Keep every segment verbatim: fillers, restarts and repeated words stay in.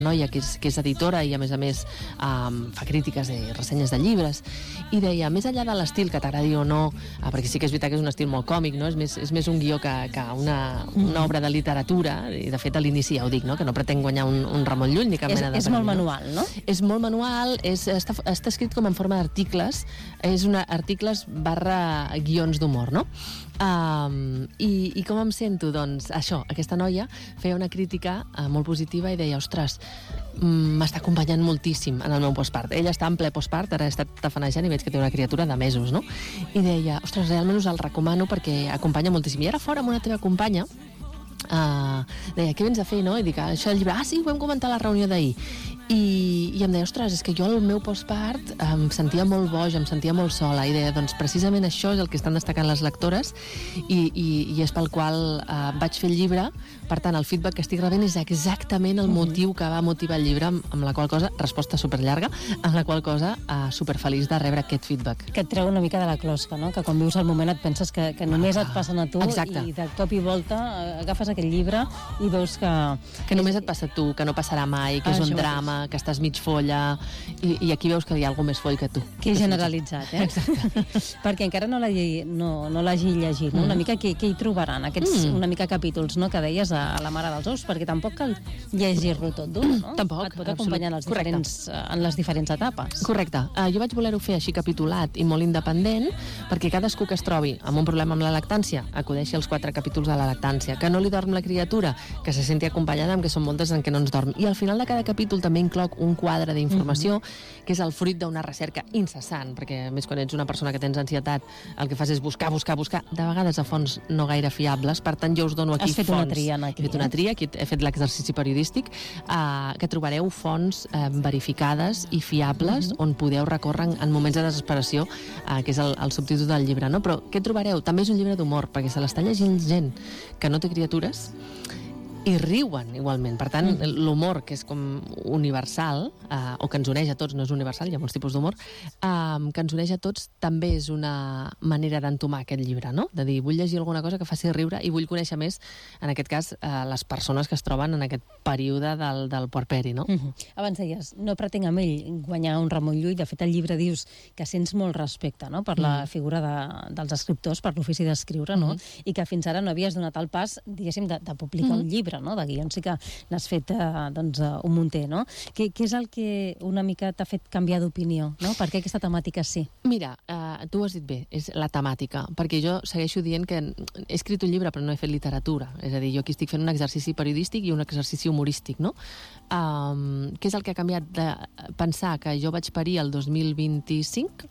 noia que és, que és editora i a més a més um, fa crítiques i ressenyes de llibres, i deia, més enllà de l'estil que t'agradi o no, uh, perquè sí que és veritat que és un estil molt còmic, no? és, més, és més un guió que, que una, una obra de literatura, i de fet a l'inici ja ho dic, no? Que no pretén guanyar un, un Ramon Llull ni cap és, mena de és molt manual, no? És molt manual, és, està, està escrit com en forma d'articles, és una articles barra guions d'humor, no? Um, i, i com em sento? Doncs això, aquesta noia feia una crítica uh, molt positiva i deia, ostres, m'està acompanyant moltíssim en el meu postpart. Ella està en ple postpart, ara he estat tafanejant i veig que té una criatura de mesos, no? I deia, ostres, realment us el recomano perquè acompanya moltíssim. I ara fora amb una teva companya Uh, deia, què vens a fer, no? I dic, això del llibre, ah sí, ho vam comentar a la reunió d'ahir. I, i em deia, ostres, és que jo al meu postpart em sentia molt boja, em sentia molt sola, i deia, doncs precisament això és el que estan destacant les lectores i, i, i és pel qual uh, vaig fer el llibre. Per tant, el feedback que estic rebent és exactament el motiu que va motivar el llibre, amb, amb la qual cosa, resposta superllarga, amb la qual cosa uh, superfeliç de rebre aquest feedback. Que et treu una mica de la closca, no? Que quan vius el moment et penses que, que només et passen a tu. Exacte. I de cop i volta agafes aquest llibre i veus que... Que només et passa a tu, que no passarà mai, que ah, és un drama, que estàs mig folla, i, i aquí veus que hi ha algú més foll que tu. Que és generalitzat, eh? Exacte. Perquè encara no l'hagi no, no l'hagi llegit, no? Mm. Una mica què, què hi trobaran, aquests mm. una mica capítols, no?, que deies a, a la Mare dels Ous, perquè tampoc cal llegir-lo tot dur, no? Tampoc. Et pot acompanyar en les diferents, en les diferents etapes. Correcte. Uh, jo vaig voler-ho fer així capitulat i molt independent, perquè cadascú que es trobi amb un problema amb la lactància acudeixi als quatre capítols de la lactància, que no li dorm la criatura, que se senti acompanyada, amb que són moltes en què no ens dorm. I al final de cada capítol també incloc un quadre d'informació, mm-hmm. que és el fruit d'una recerca incessant, perquè a més quan ets una persona que tens ansietat, el que fas és buscar, buscar, buscar, de vegades a fonts no gaire fiables, per tant jo us dono aquí Has fet fonts. una tria aquí, he fet una tria, aquí he fet l'exercici periodístic, eh, que trobareu fonts eh, verificades i fiables, mm-hmm. on podeu recórrer en, en moments de desesperació, eh, que és el, el subtítol del llibre, no? Però què trobareu? També és un llibre d'humor, perquè se l'està llegint gent que no té criatures i riuen igualment. Per tant, mm. l'humor, que és com universal, eh, o que ens uneix a tots, no és universal, hi ha molts tipus d'humor, eh, que ens uneix a tots, també és una manera d'entomar aquest llibre, no? De dir, vull llegir alguna cosa que faci riure i vull conèixer més, en aquest cas, eh, les persones que es troben en aquest període del, del puerperi, no? Mm-hmm. Abans deies, no pretenc amb ell guanyar un Ramon Llull, de fet el llibre dius que sents molt respecte, no?, per la mm. figura de, dels escriptors, per l'ofici d'escriure, no?, mm-hmm. i que fins ara no havies donat el pas, diguéssim, de, de publicar mm-hmm. un llibre, no? De guions sí que n'has fet eh, doncs, uh, un munter, no? Què, què és el que una mica t'ha fet canviar d'opinió, no? Per què aquesta temàtica sí? Mira, uh, tu ho has dit bé, és la temàtica, perquè jo segueixo dient que he escrit un llibre però no he fet literatura, és a dir, jo aquí estic fent un exercici periodístic i un exercici humorístic, no? Um, què és el que ha canviat de pensar que jo vaig parir el dos mil vint-i-cinc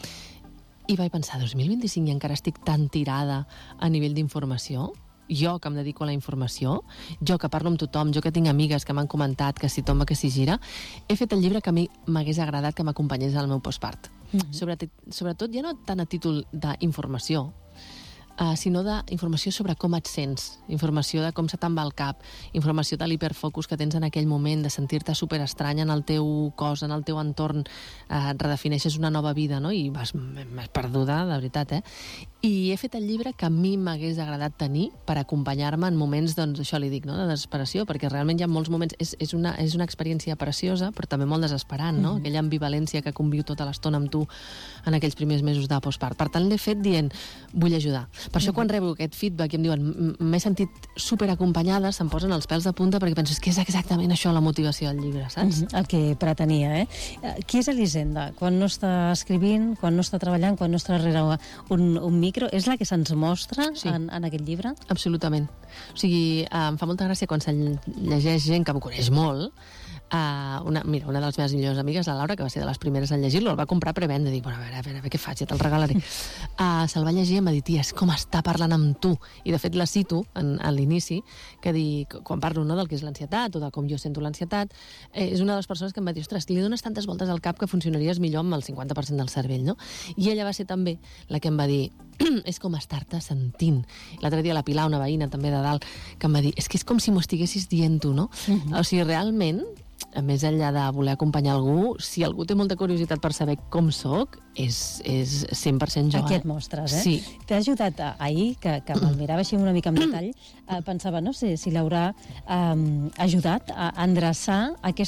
i vaig pensar, dos mil vint-i-cinc i encara estic tan tirada a nivell d'informació? Jo que em dedico a la informació, jo que parlo amb tothom, jo que tinc amigues que m'han comentat que si tomba, que si gira, he fet el llibre que a mi m'hagués agradat que m'acompanyés al meu postpart. Mm-hmm. Sobretot, sobretot ja no tant a títol d'informació, Uh, sinó d'informació sobre com et sents, informació de com se te'n va el cap, informació de l'hiperfocus que tens en aquell moment, de sentir-te superestrany en el teu cos, en el teu entorn, uh, redefineixes una nova vida, no? I vas més perduda, de veritat, eh? I he fet el llibre que a mi m'hagués agradat tenir per acompanyar-me en moments, doncs, això li dic, no?, de desesperació, perquè realment hi ha molts moments, és, és, una, és una experiència preciosa, però també molt desesperant, no? Mm-hmm. Aquella ambivalència que conviu tota l'estona amb tu en aquells primers mesos de postpart. Per tant, l'he fet dient, vull ajudar. Per això quan rebo aquest feedback i em diuen m'he sentit superacompanyada, se'm posen els pèls de punta perquè penso que és exactament això la motivació del llibre, saps? Mm-hmm. El que pretenia, eh? Qui és Elisenda? Quan no està escrivint, quan no està treballant, quan no està darrere un, un micro, és la que se'ns mostra sí. en, en aquest llibre? Absolutament. O sigui, em fa molta gràcia quan se llegeix gent que em coneix molt. Uh, una, mira, una de les meves millors amigues, la Laura, que va ser de les primeres en llegir-lo, el va comprar prevenda, dic, bueno, a veure, a veure, a veure què faig, ja te'l regalaré. Uh, se'l va llegir i em va dir, tia, és com està parlant amb tu. I de fet la cito en, a l'inici, que dic, quan parlo, no, del que és l'ansietat o de com jo sento l'ansietat, eh, és una de les persones que em va dir, ostres, li dones tantes voltes al cap que funcionaries millor amb el cinquanta per cent del cervell, no? I ella va ser també la que em va dir, és com estar-te sentint. L'altre dia la Pilar, una veïna també de dalt, que em va dir, és que és com si m'ho estiguessis dient tu, no? Uh-huh. O sigui, realment més enllà de voler acompanyar algú, si algú té molta curiositat per saber com soc, és, és cent per cent jo. Aquí et mostres, eh? Sí. T'ha ajudat a, ahir, que, que me'l mirava així una mica en detall, eh, pensava, no sé si l'haurà eh, ajudat a endreçar aquesta